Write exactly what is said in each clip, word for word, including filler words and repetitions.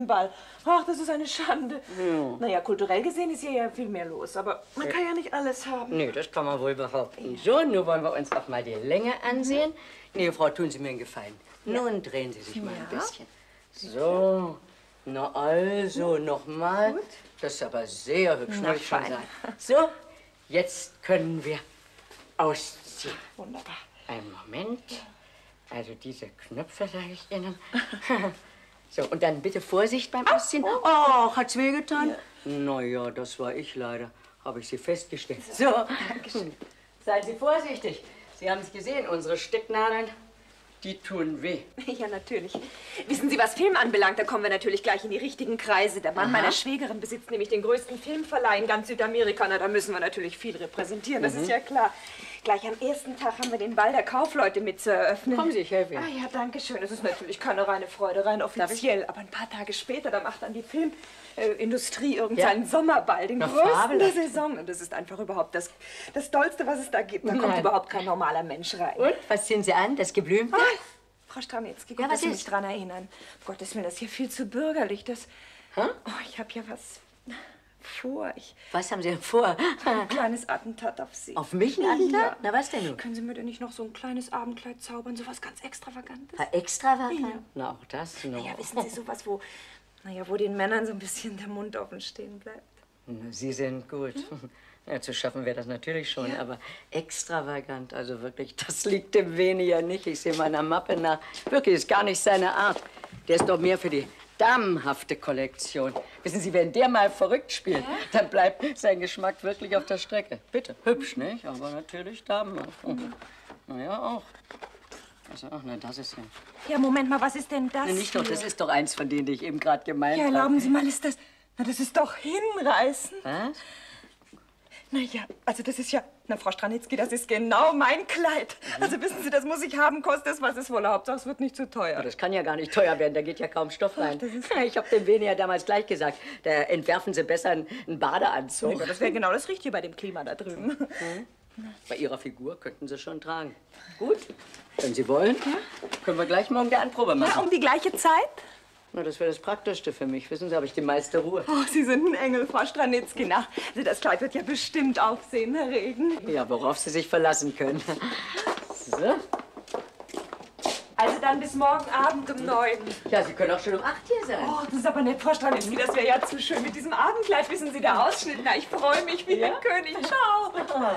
Ball. Ach, das ist eine Schande. Ja. Naja, kulturell gesehen ist hier ja viel mehr los, aber man kann ja nicht alles haben. Nee, das kann man wohl behaupten. So, nun wollen wir uns auch mal die Länge ansehen. Nee, Frau, tun Sie mir einen Gefallen. Ja. Nun drehen Sie sich mal ein Ja. bisschen. So, na also, nochmal. Das ist aber sehr hübsch, Na, muss ich schon fein. sagen. So, jetzt können wir ausziehen. Wunderbar. Einen Moment. Also diese Knöpfe, sage ich Ihnen. So, und dann bitte Vorsicht beim Ausziehen. Oh, hat's wehgetan? Ja. Na ja, das war ich leider. Habe ich Sie festgestellt. So, Dankeschön. seien Sie vorsichtig. Sie haben es gesehen, unsere Stecknadeln, die tun weh. Ja, natürlich. Wissen Sie, was Film anbelangt, da kommen wir natürlich gleich in die richtigen Kreise. Der Mann Aha. meiner Schwägerin besitzt nämlich den größten Filmverleih in ganz Südamerika. Na, da müssen wir natürlich viel repräsentieren, das Mhm. ist ja klar. Gleich am ersten Tag haben wir den Ball der Kaufleute mit zu eröffnen. Kommen Sie, ich helfe Ihnen. Ah ja, danke schön. Das ist natürlich keine reine Freude, rein offiziell. Aber ein paar Tage später, da macht dann die Filmindustrie äh, irgendeinen Ja. Sommerball, den Na, größten der fabelhaft. Saison. Und das ist einfach überhaupt das, das Tollste, was es da gibt. Da kommt Nein. überhaupt kein normaler Mensch rein. Und, was ziehen Sie an, das Geblümte? Ah, Frau Stramitzki, gut, Ja, was dass Sie mich ist? dran erinnern. Um Gottes Willen, das ist hier viel zu bürgerlich. Das, Hä? oh, ich habe ja was vor. Ich, Was haben Sie denn vor? ein kleines Attentat auf Sie. Auf mich ein Attentat? Ja. Na, was denn nun? Können Sie mir denn nicht noch so ein kleines Abendkleid zaubern, so was ganz Extravagantes? Ah, extravagant? Ja. Na, auch das noch. Naja, wissen Sie, sowas, wo, naja, wo den Männern so ein bisschen der Mund offen stehen bleibt. Na, Sie sind gut. Ja, zu schaffen wäre das natürlich schon, Ja. aber extravagant, also wirklich, das liegt dem weniger nicht. Ich sehe meiner Mappe nach. Wirklich, ist gar nicht seine Art. Der ist doch mehr für die damenhafte Kollektion. Wissen Sie, wenn der mal verrückt spielt, ja? dann bleibt sein Geschmack wirklich auf der Strecke. Bitte, hübsch, nicht? Aber natürlich damenhaft. Mhm. Na ja, auch. Also, ach, na, das ist ja... Ja, Moment mal, was ist denn das Nee, nicht doch, hier? das ist doch eins von denen, die ich eben gerade gemeint Ja, habe. erlauben Sie mal, ist das... Na, das ist doch hinreißend. Was? Na ja, also das ist ja... Na, Frau Stranitzki, das ist genau mein Kleid. Mhm. Also wissen Sie, das muss ich haben, kostet es, was es wolle. Hauptsache, es wird nicht zu teuer. Ja, das kann ja gar nicht teuer werden, da geht ja kaum Stoff rein. das ist- Ich habe dem Veni ja damals gleich gesagt, da entwerfen Sie besser einen, einen Badeanzug. Ja, das wäre genau das Richtige bei dem Klima da drüben. Bei Ihrer Figur könnten Sie schon tragen. Gut, wenn Sie wollen, können wir gleich morgen die Anprobe Na, machen. um die gleiche Zeit? Na, das wäre das Praktischste für mich. Wissen Sie, habe ich die meiste Ruhe. Oh, Sie sind ein Engel, Frau Stranitzki. Na, also das Kleid wird ja bestimmt Aufsehen erregen. Ja, worauf Sie sich verlassen können. So. Also dann bis morgen Abend um neun. Ja, Sie können auch schon um acht hier sein. Oh, das ist aber nett, Frau Stranitzki. Das wäre ja zu schön mit diesem Abendkleid. Wissen Sie, der Ausschnitt. Na, ich freue mich wie Ja? ein König. Ciao.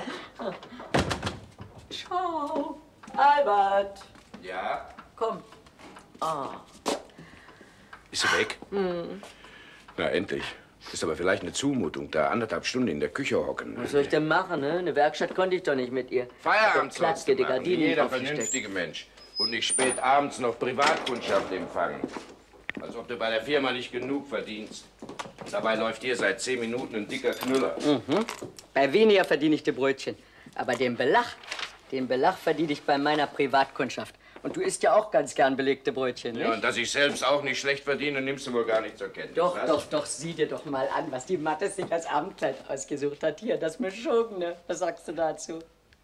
Ciao. Albert, Ja? komm. Ah. Ist sie weg? Hm. Na, endlich. Ist aber vielleicht eine Zumutung, da anderthalb Stunden in der Küche hocken. Was soll ich denn machen, ne? Eine Werkstatt konnte ich doch nicht mit ihr. Feierabend Platz, sollst du die machen, wie Gardinen jeder aufgesteckt. vernünftige Mensch. Und nicht spät abends noch Privatkundschaft empfangen. Als ob du bei der Firma nicht genug verdienst. Dabei läuft hier seit zehn Minuten ein dicker Knüller. Mhm. Bei weniger verdiene ich die Brötchen. Aber den Belach, den Belach verdiene ich bei meiner Privatkundschaft. Und du isst ja auch ganz gern belegte Brötchen, Ja, nicht? und dass ich selbst auch nicht schlecht verdiene, nimmst du wohl gar nicht zur Kenntnis. Doch, was? doch, doch, sieh dir doch mal an, was die Mattes sich als Abendkleid ausgesucht hat. Hier, das Mischugene. Was sagst du dazu?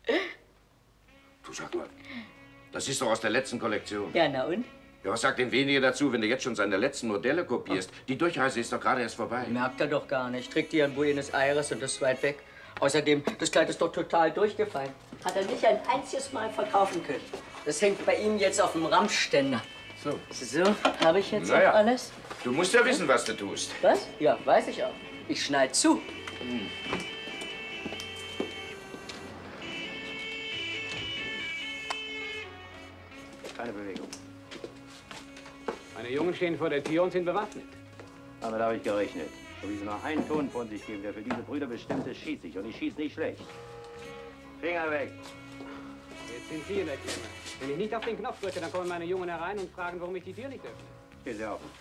Du sag mal, das ist doch aus der letzten Kollektion. Ja, na und? Ja, was sagt denn weniger dazu, wenn du jetzt schon seine letzten Modelle kopierst? Die Durchreise ist doch gerade erst vorbei. Merkt er doch gar nicht. Trägt die an Buenos Aires und ist weit weg. Außerdem, das Kleid ist doch total durchgefallen. Hat er nicht ein einziges Mal verkaufen können. Das hängt bei ihm jetzt auf dem Rammständer. So. So, habe ich jetzt Naja. auch alles? Du musst ja wissen, was du tust. Was? Ja, weiß ich auch. Ich schneid zu. Keine Bewegung. Meine Jungen stehen vor der Tür und sind bewaffnet. Damit habe ich gerechnet. So wie sie nur einen Ton von sich geben, der für diese Brüder bestimmt ist, schieße ich. Und ich schieße nicht schlecht. Finger weg. Jetzt sind Sie in der Klemme. Wenn ich nicht auf den Knopf drücke, dann kommen meine Jungen herein und fragen, warum ich die Tür nicht öffne. Stehen Sie offen.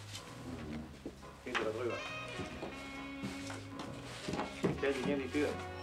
Gehen Sie da drüber. Stellen Sie sich in die Tür.